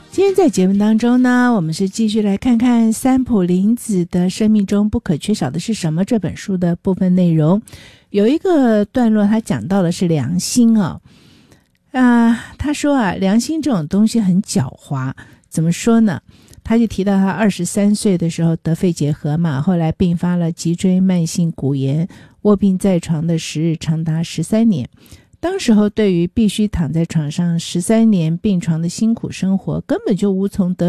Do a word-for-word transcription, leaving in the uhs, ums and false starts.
今天在节目当中呢，我们是继续来看看三浦林子的生命中不可缺少的是什么这本书的部分内容。有一个段落他讲到的是良心啊、哦，啊，他说啊，良心这种东西很狡猾，怎么说呢？他就提到他二十三岁的时候得肺结核嘛，后来并发了脊椎慢性骨炎，卧病在床的时日长达十三年。当时候对于必须躺在床上十三年病床的辛苦生活，根本就无从得